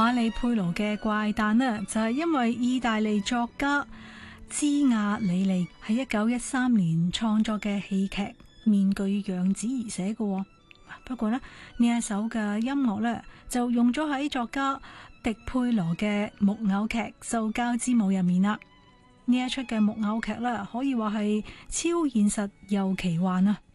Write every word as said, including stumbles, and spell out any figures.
馬里佩羅嘅怪誕呢，就係因為意大利作家茲亞里利喺一九一三年創作嘅戲劇《面具樣子》而寫嘅。不過呢，呢一首嘅音樂呢，就用咗喺作家迪佩羅嘅木偶劇《塑膠之母》入面啦。呢一出嘅木偶劇呢，可以話係超現實又奇幻啊！